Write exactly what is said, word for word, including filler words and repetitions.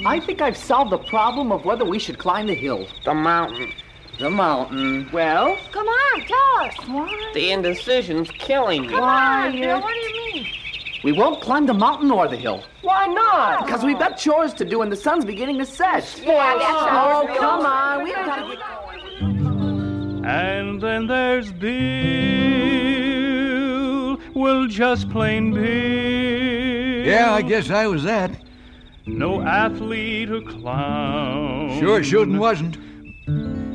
I think I've solved the problem of whether we should climb the hill. The mountain. The mountain. Well? Come on, tell us. What? The indecision's killing me. Come on, Bill, what do you mean? We won't climb the mountain or the hill. Why not? Because we've got chores to do and the sun's beginning to set. Yeah, that's Oh, ours. come on. We've got to get going. And then there's Bill. Well, just plain Bill. Yeah, I guess I was that. No athlete or clown. Sure shouldn't wasn't.